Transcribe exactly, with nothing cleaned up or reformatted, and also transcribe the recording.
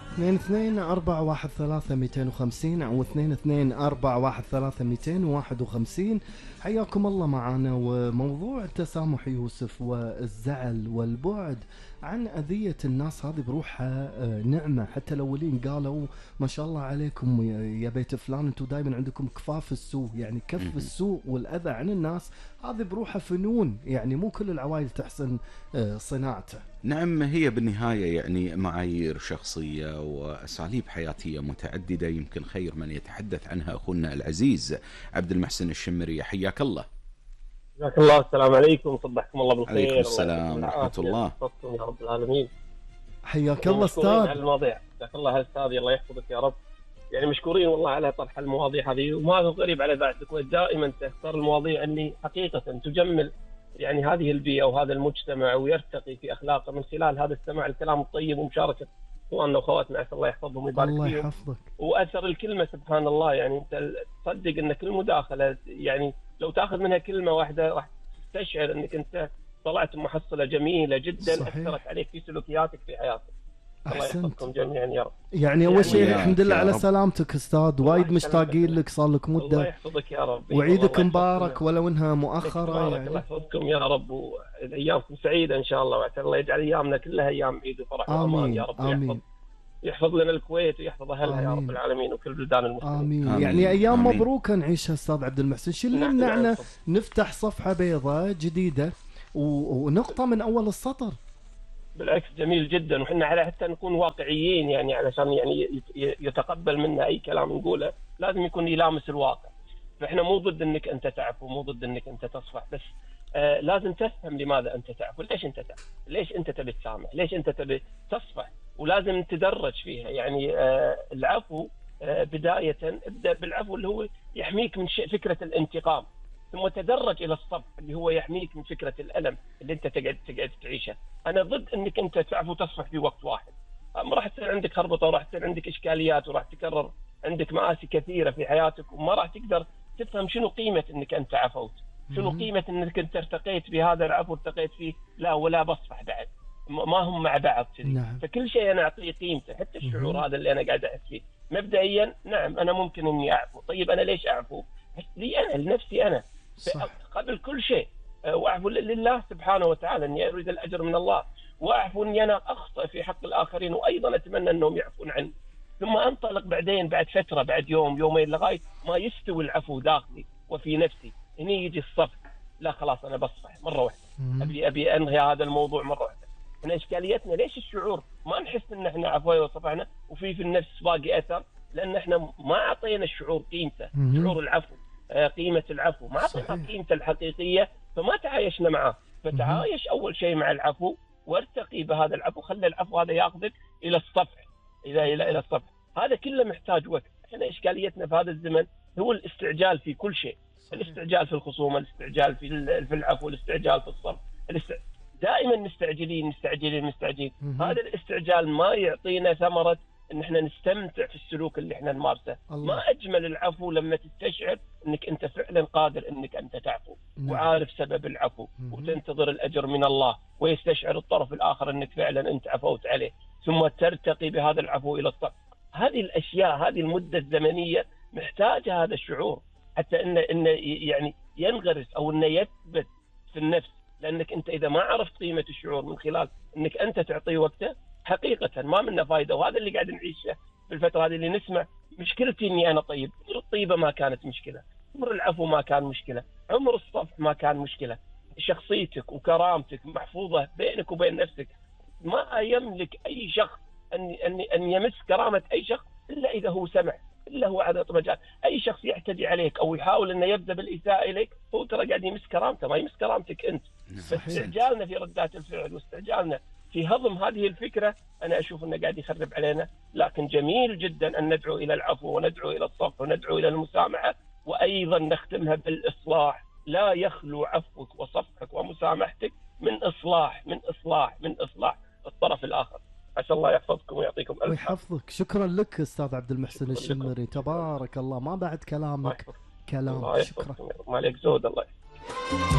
اثنين اثنين أربعة واحد ثلاثة مئتين وخمسين أو اثنين اثنين أربعة واحد ثلاثة مئتين وواحد وخمسين. حياكم الله معنا. وموضوع التسامح يوسف والزعل والبعد عن أذية الناس هذه بروحها نعمة. حتى الأولين قالوا ما شاء الله عليكم يا بيت فلان انتم دائما عندكم كفاف السوء، يعني كف السوء والأذى عن الناس هذه بروحها فنون، يعني مو كل العوائل تحسن صناعته. نعم، هي بالنهاية يعني معايير شخصية وأساليب حياتية متعددة، يمكن خير من يتحدث عنها أخونا العزيز عبد المحسن الشمري. حياك الله. حياك الله. السلام عليكم، صبحكم الله بالخير. عليكم السلام ورحمة الله. يا رب العالمين. حياك الله استاذ. على المواضيع. حياك الله استاذ، الله يحفظك يا رب. يعني مشكورين والله على طرح المواضيع هذه، وما هو غريب على ذات الكويت، دائما تختار المواضيع اللي حقيقة تجمل يعني هذه البيئة وهذا المجتمع ويرتقي في أخلاقه من خلال هذا السماع الكلام الطيب ومشاركة اخواننا واخواتنا، عسى الله يحفظهم ويبارك فيهم. الله يحفظك. واثر الكلمه سبحان الله، يعني انت تصدق ان كل مداخله يعني لو تاخذ منها كلمه واحده راح تستشعر انك انت طلعت محصله جميله جدا. صحيح. اثرت عليك في سلوكياتك في حياتك. الله يحفظكم جميعا يا رب. يعني اول شيء يعني الحمد لله على سلامتك استاذ، وايد مشتاقين لك، صار لك مده. الله يحفظك يا رب. وعيدك مبارك ولو انها مؤخره. يعني الله يحفظكم يا رب، وايامكم سعيده ان شاء الله، وعسى الله يجعل ايامنا كلها ايام عيد وفرح وامان يا رب. آمين. يحفظ يحفظ لنا الكويت ويحفظ اهلها يا رب العالمين وكل بلدان المسلمين. آمين. آمين. يعني ايام آمين. مبروكه نعيشها استاذ عبد المحسن. شو اللي يمنعنا نفتح صفحه بيضاء جديده ونقطه من اول السطر؟ بالعكس جميل جدا، وحنا على حتى نكون واقعيين، يعني علشان يعني يتقبل منا اي كلام نقوله لازم يكون يلامس الواقع. فاحنا مو ضد انك انت تعفو، مو ضد انك انت تصفح، بس آه لازم تفهم لماذا انت تعفو، ليش انت تعفو، ليش انت تبي تسامح، ليش انت تبي تصفح، ولازم نتدرج فيها. يعني آه العفو آه بداية ابدأ بالعفو اللي هو يحميك من فكرة الانتقام، ثم تدرج الى الصفح اللي هو يحميك من فكره الالم اللي انت تقعد تقعد تعيشه. انا ضد انك انت تعفو وتصفح في وقت واحد، راح تصير عندك خربطه وراح تصير عندك اشكاليات وراح تكرر عندك مآسي كثيره في حياتك، وما راح تقدر تفهم شنو قيمه انك انت عفوت، شنو قيمه انك انت ارتقيت بهذا العفو، ارتقيت فيه لا ولا بصفح بعد، ما هم مع بعض كذي. نعم. فكل شيء انا اعطيه قيمته، حتى الشعور هذا اللي انا قاعد احس فيه. مبدئيا نعم انا ممكن اني اعفو، طيب انا ليش اعفو؟ لي انا لنفسي انا. صح. قبل كل شيء واعفو لله سبحانه وتعالى، اني اريد الاجر من الله، واعفو اني انا اخطئ في حق الاخرين وايضا اتمنى انهم يعفون عني، ثم انطلق بعدين بعد فتره بعد يوم يومين لغايه ما يستوي العفو داخلي وفي نفسي، هني يجي الصفح، لا خلاص انا بصفح مره واحده، ابي ابي انهي هذا الموضوع مره واحده. احنا اشكاليتنا ليش الشعور ما نحس ان احنا عفونا وصفحنا وفي في النفس باقي اثر؟ لان احنا ما اعطينا الشعور قيمته، شعور العفو قيمة العفو، ما أعطينا قيمته الحقيقية، فما تعايشنا معه. فتعايش أول شيء مع العفو وارتقي بهذا العفو، خلي العفو هذا ياخذك إلى الصفح، إلى إلى إلى الصفح. هذا كله محتاج وقت. إحنا إشكاليتنا في هذا الزمن هو الاستعجال في كل شيء، الاستعجال في الخصومة، الاستعجال في في العفو، الاستعجال في الصرف، الاست... دائما مستعجلين مستعجلين مستعجلين. هذا الاستعجال ما يعطينا ثمرة ان احنا نستمتع في السلوك اللي احنا نمارسه. ما اجمل العفو لما تستشعر انك انت فعلا قادر انك انت تعفو. نعم. وعارف سبب العفو. مم. وتنتظر الاجر من الله، ويستشعر الطرف الاخر انك فعلا انت عفوت عليه، ثم ترتقي بهذا العفو الى الصف. هذه الاشياء، هذه المده الزمنيه محتاجه هذا الشعور حتى انه انه يعني ينغرس او انه يثبت في النفس، لانك انت اذا ما عرفت قيمه الشعور من خلال انك انت تعطيه وقته حقيقة ما منه فايدة. وهذا اللي قاعد نعيشه في الفترة هذه اللي نسمع مشكلتي اني انا طيب. عمر الطيبة ما كانت مشكلة، عمر العفو ما كان مشكلة، عمر الصفح ما كان مشكلة. شخصيتك وكرامتك محفوظة بينك وبين نفسك. ما يملك اي شخص ان ان ان يمس كرامة اي شخص الا اذا هو سمع، الا هو عدد مجال. اي شخص يعتدي عليك او يحاول انه يبدا بالاساءة اليك هو ترى قاعد يمس كرامته، ما يمس كرامتك انت. فاستعجالنا في ردات الفعل واستعجالنا في هضم هذه الفكرة أنا أشوف أنه قاعد يخرب علينا. لكن جميل جدا أن ندعو إلى العفو وندعو إلى الصفح وندعو إلى المسامحة، وأيضا نختمها بالإصلاح. لا يخلو عفوك وصفحك ومسامحتك من إصلاح من إصلاح من إصلاح الطرف الآخر. عسى الله يحفظكم ويعطيكم ألف ويحفظك. شكرا لك أستاذ عبد المحسن الشمري، تبارك الله، ما بعد كلامك كلام. شكرا. ما عليك زود. الله